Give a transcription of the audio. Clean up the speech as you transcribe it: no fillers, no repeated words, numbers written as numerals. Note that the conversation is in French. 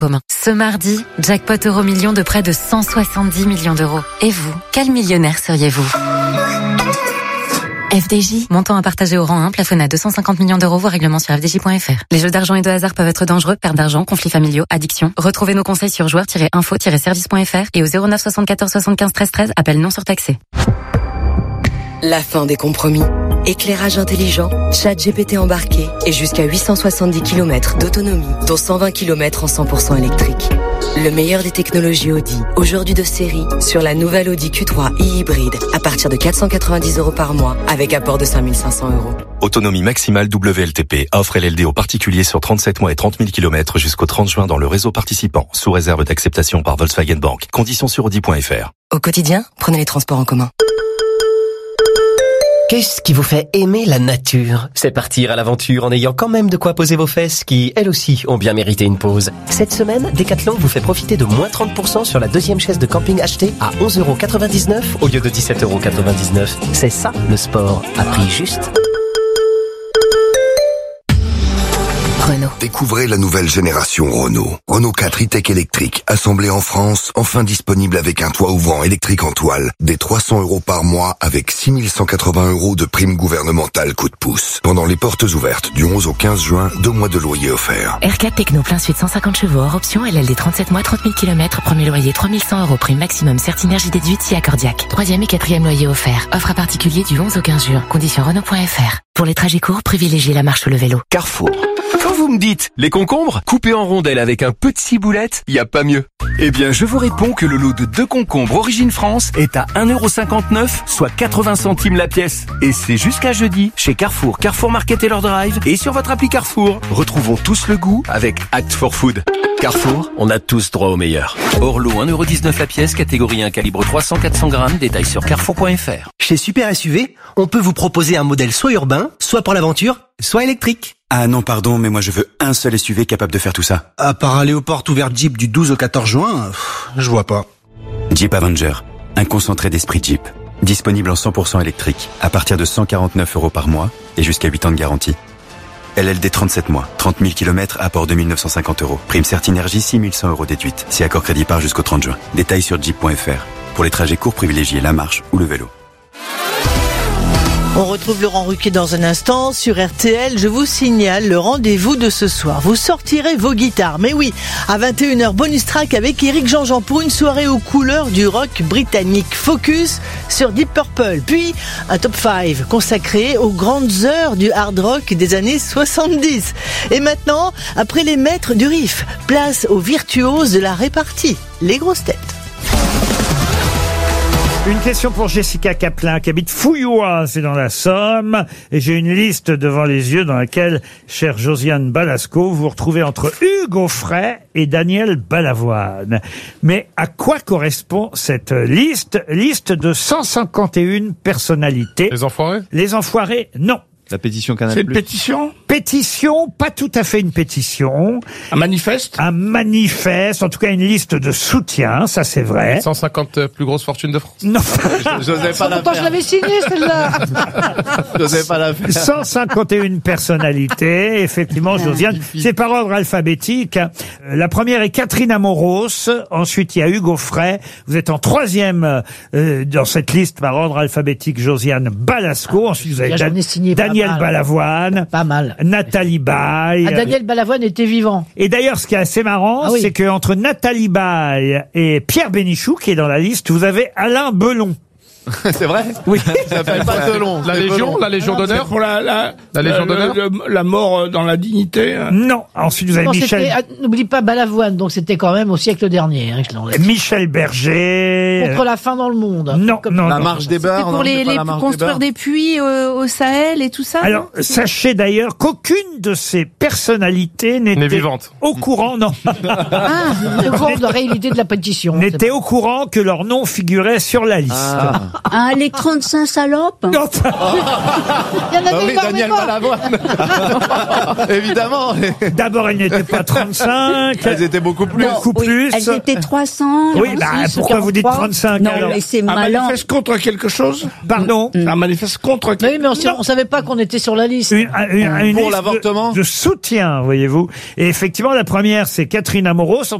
commun. Ce mardi, jackpot Euromillions de près de 170 millions d'euros. Et vous, quel millionnaire seriez-vous ? FDJ, montant à partager au rang 1, plafonné à 250 millions d'euros, voire règlement sur fdj.fr. Les jeux d'argent et de hasard peuvent être dangereux, perte d'argent, conflits familiaux, addiction. Retrouvez nos conseils sur joueurs-info-service.fr et au 09 74 75 13 13, appel non surtaxé. La fin des compromis. Éclairage intelligent, ChatGPT embarqué et jusqu'à 870 km d'autonomie, dont 120 km en 100% électrique. Le meilleur des technologies Audi, aujourd'hui de série, sur la nouvelle Audi Q3 e-hybride, à partir de 490 € par mois, avec apport de 5 500 €. Autonomie maximale WLTP, offre LLD aux particuliers sur 37 mois et 30 000 km jusqu'au 30 juin dans le réseau participant, sous réserve d'acceptation par Volkswagen Bank. Conditions sur Audi.fr. Au quotidien, prenez les transports en commun. Qu'est-ce qui vous fait aimer la nature ? C'est partir à l'aventure en ayant quand même de quoi poser vos fesses qui, elles aussi, ont bien mérité une pause. Cette semaine, Decathlon vous fait profiter de moins 30% sur la deuxième chaise de camping achetée à 11,99 € au lieu de 17,99 €. C'est ça, le sport, à prix juste. Renault. Découvrez la nouvelle génération Renault. Renault 4 e-Tech électrique, assemblé en France, enfin disponible avec un toit ouvrant électrique en toile, des 300 € par mois avec 6 180 € de prime gouvernementale coup de pouce. Pendant les portes ouvertes du 11 au 15 juin, 2 mois de loyer offerts. R4 Techno plein sud 150 chevaux hors option, LLD 37 mois, 30 000 km, premier loyer 3 100 € prime maximum, Certinergie déduite si accordiaque. Troisième et quatrième loyer offert. Offre à particulier du 11 au 15 juin. Conditions Renault.fr. Pour les trajets courts, privilégiez la marche ou le vélo. Carrefour. Quand vous me dites les concombres coupés en rondelles avec un peu de ciboulette, y a pas mieux. Eh bien, je vous réponds que le lot de 2 concombres Origine France est à 1,59 €, soit 80 centimes la pièce. Et c'est jusqu'à jeudi chez Carrefour, Carrefour Market et leur drive et sur votre appli Carrefour. Retrouvons tous le goût avec Act for Food. Carrefour, on a tous droit au meilleur. Hors lot 1,19 € la pièce, catégorie 1, calibre 300-400 grammes, détails sur carrefour.fr. Chez Super SUV, on peut vous proposer un modèle soit urbain, soit pour l'aventure, soit électrique. Ah non, pardon, mais moi je veux un seul SUV capable de faire tout ça. À part aller aux portes ouvertes Jeep du 12 au 14 juin, je vois pas. Jeep Avenger, un concentré d'esprit Jeep. Disponible en 100% électrique, à partir de 149 € par mois et jusqu'à 8 ans de garantie. LLD 37 mois, 30 000 km, apport de 1 950 €. Prime Certinergie, 6 100 € déduite. Si accord crédit part jusqu'au 30 juin. Détails sur jeep.fr. Pour les trajets courts, privilégiez la marche ou le vélo. On retrouve Laurent Ruquier dans un instant sur RTL. Je vous signale le rendez-vous de ce soir. Vous sortirez vos guitares. Mais oui, à 21h, bonus track avec Éric Jean-Jean pour une soirée aux couleurs du rock britannique. Focus sur Deep Purple. Puis un top 5 consacré aux grandes heures du hard rock des années 70. Et maintenant, après les maîtres du riff, place aux virtuoses de la répartie, les grosses têtes. Une question pour Jessica Caplin qui habite Fouillois, c'est dans la Somme. Et j'ai une liste devant les yeux dans laquelle, chère Josiane Balasco, vous retrouvez entre Hugues Aufray et Daniel Balavoine. Mais à quoi correspond cette liste ? Liste de 151 personnalités. Les Enfoirés ? Les Enfoirés, non. La pétition Canal+. C'est une pétition ? Pétition, pas tout à fait une pétition. Un manifeste ? Un manifeste, en tout cas une liste de soutien, ça c'est vrai. 150 plus grosses fortunes de France. Non. J'osais pas la Pourtant, je l'avais signé celle-là. J'osais pas la faire. 151 personnalités, effectivement, Josiane. C'est par ordre alphabétique. La première est Catherine Amoros. Ensuite, il y a Hugues Aufray. Vous êtes en troisième dans cette liste par ordre alphabétique, Josiane Balasco. Ensuite, vous avez Daniel Balavoine. Pas mal. Nathalie Baye. Daniel Balavoine était vivant. Et d'ailleurs, ce qui est assez marrant, c'est qu'entre Nathalie Baye et Pierre Bénichou, qui est dans la liste, vous avez Alain Belon. C'est vrai? Oui. Ça s'appelle pas Delon. La Légion d'honneur? Pour la Légion d'honneur? La mort dans la dignité. Non. Ensuite, vous avez Michel. N'oublie pas Balavoine, donc c'était quand même au siècle dernier. Michel Berger. Contre la faim dans le monde. Non. La marche des beurs. Pour construire des puits au Sahel et tout ça. Alors, sachez d'ailleurs qu'aucune de ces personnalités n'était vivante. Au courant, non. Au courant de la réalité de la pétition. N'était au courant que leur nom figurait sur la liste. Ah, les 35 salopes. Il y en avait oui, Daniel Balavoine. Évidemment. D'abord, elles n'étaient pas 35. Elles étaient beaucoup plus. Beaucoup plus. Elles étaient 300. Oui, bah, pourquoi vous dites 35 Non, alors? mais c'est Un malin. manifeste contre quelque chose? Pardon? Un manifeste contre Oui, mais on savait pas qu'on était sur la liste. Une Pour liste l'avortement de soutien, voyez-vous. Et effectivement, la première, c'est Catherine Amoros.